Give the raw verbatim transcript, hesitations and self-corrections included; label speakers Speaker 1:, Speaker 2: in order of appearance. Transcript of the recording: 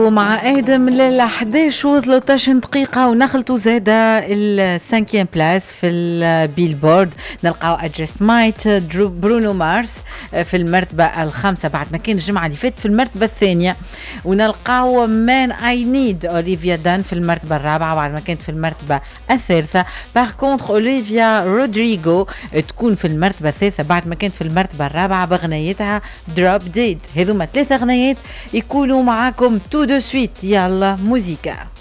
Speaker 1: ومع ادم لل احد عشر و ثلاثة عشر دقيقة ونخلطوا زادة السانكيام بلاس في البيلبورد. نلقاو اجست مايت برونو مارس في المرتبة الخامسة بعد ما كان الجمعة اللي فاتت في المرتبة الثانية، ونلقاو مان اي نيد اوليفيا دان في المرتبة الرابعة بعد ما كانت في المرتبة الثالثة. باغ كونتر اوليفيا رودريغو تكون في المرتبة الثالثة بعد ما كانت في المرتبة الرابعة بغنيتها دروب ديد. هذوما ثلاثة غنيات يكونوا معاكم تو دو سويت. يلا موزيكا.